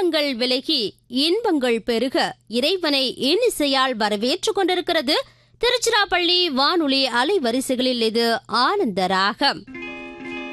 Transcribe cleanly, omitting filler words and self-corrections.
துன்பங்கள் விலகி இன்பங்கள் பெருக இறைவனை இன்னிசையால் வரவேற்றுக் கொண்டிருக்கிறது திருச்சிராப்பள்ளி வானொலி அலைவரிசைகளில். இது ஆனந்த ராகம்.